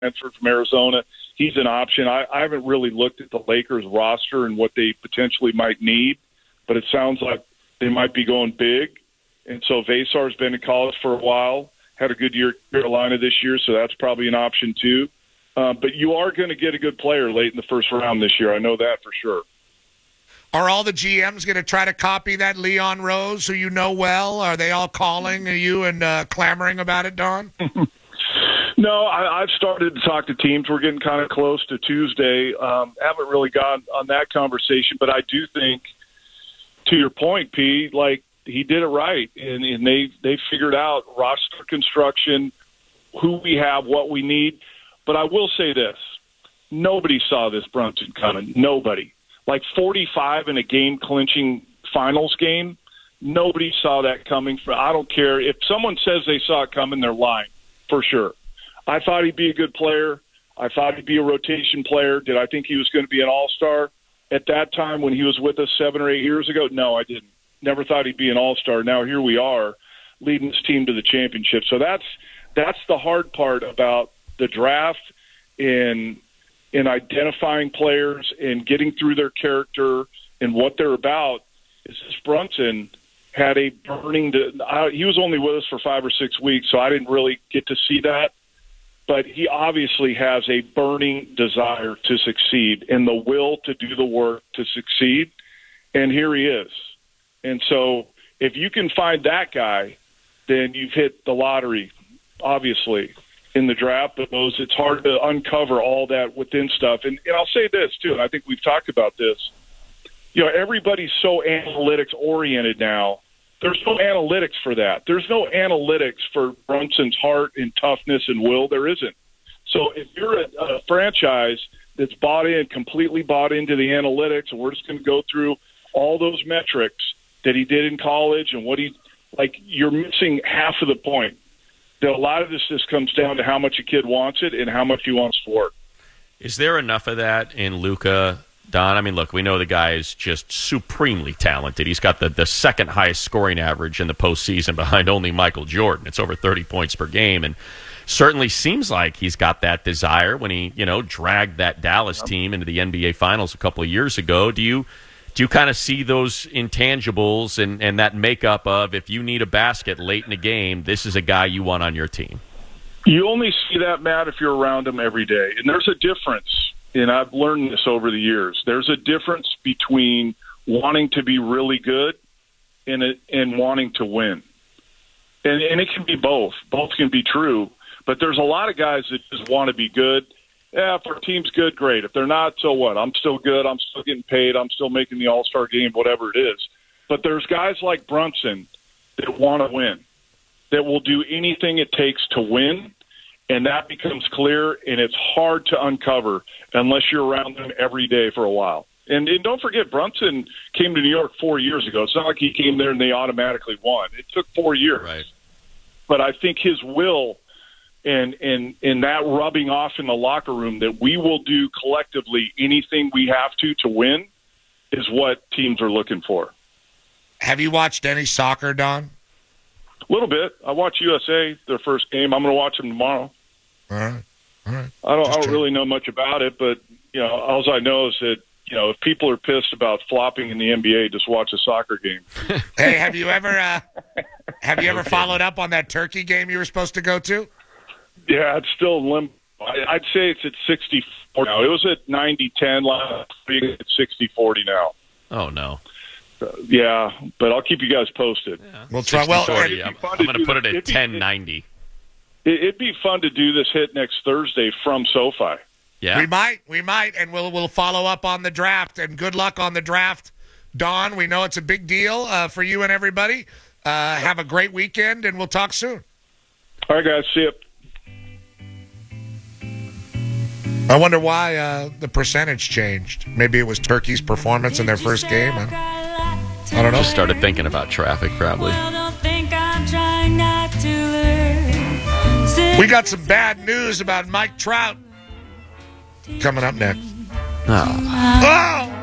transferred from Arizona. He's an option. I haven't really looked at the Lakers roster and what they potentially might need, but it sounds like they might be going big. And so Vesar's been in college for a while, had a good year at Carolina this year, so that's probably an option too. But you are going to get a good player late in the first round this year. I know that for sure. Are all the GMs going to try to copy that Leon Rose, who you know well? Are they all calling you and clamoring about it, Don? No, I've started to talk to teams. We're getting kind of close to Tuesday. Haven't really gone on that conversation, but I do think, to your point, P, like he did it right, and they figured out roster construction, who we have, what we need. But I will say this: nobody saw this Brunson coming. Nobody. Like 45 in a game-clinching finals game, nobody saw that coming. I don't care. If someone says they saw it coming, they're lying, for sure. I thought he'd be a good player. I thought he'd be a rotation player. Did I think he was going to be an all-star at that time when he was with us 7 or 8 years ago? No, I didn't. Never thought he'd be an all-star. Now here we are leading this team to the championship. So that's the hard part about the draft in identifying players and getting through their character and what they're about. Is this Brunson had a burning he was only with us for 5 or 6 weeks, so I didn't really get to see that. But he obviously has a burning desire to succeed and the will to do the work to succeed. And here he is. And so if you can find that guy, then you've hit the lottery, obviously, in the draft. But it's hard to uncover all that within stuff. And I'll say this, too, and I think we've talked about this. You know, everybody's so analytics-oriented now. There's no analytics for that. There's no analytics for Brunson's heart and toughness and will. There isn't. So if you're a franchise that's completely bought into the analytics, and we're just going to go through all those metrics that he did in college and you're missing half of the point. That a lot of this just comes down to how much a kid wants it and how much he wants for it. Is there enough of that in Luka, Don? I mean, look, we know the guy is just supremely talented. He's got the second highest scoring average in the postseason behind only Michael Jordan. It's over 30 points per game, and certainly seems like he's got that desire when he, dragged that Dallas team into the NBA Finals a couple of years ago. Do you kind of see those intangibles and that makeup of, if you need a basket late in a game, this is a guy you want on your team? You only see that, Matt, if you're around him every day. And there's a difference, and I've learned this over the years. There's a difference between wanting to be really good and wanting to win. And it can be both. Both can be true. But there's a lot of guys that just want to be good. Yeah, if our team's good, great. If they're not, so what? I'm still good. I'm still getting paid. I'm still making the All-Star game, whatever it is. But there's guys like Brunson that want to win, that will do anything it takes to win, and that becomes clear, and it's hard to uncover unless you're around them every day for a while. And don't forget, Brunson came to New York 4 years ago. It's not like he came there and they automatically won. It took 4 years. Right. But I think his will and that rubbing off in the locker room that we will do collectively anything we have to win is what teams are looking for. Have you watched any soccer, Don? A little bit. I watch USA, their first game. I'm going to watch them tomorrow. All right. I don't really know much about it, but all I know is that if people are pissed about flopping in the NBA, just watch a soccer game. Hey, have you ever followed up on that Turkey game you were supposed to go to? Yeah, it's still in limbo. I'd say it's at 60-40 now. It was at 90-10 last week. It's 60-40 now. Oh, no. Yeah, but I'll keep you guys posted. Yeah. We'll try. Well, I'm going to put it at 10-90. It'd be fun to do this hit next Thursday from SoFi. Yeah, we might, and we'll follow up on the draft. And good luck on the draft, Don. We know it's a big deal for you and everybody. Have a great weekend, and we'll talk soon. All right, guys. See you. I wonder why the percentage changed. Maybe it was Turkey's performance in their first game. I don't know. Just started thinking about traffic, probably. We got some bad news about Mike Trout coming up next. Oh.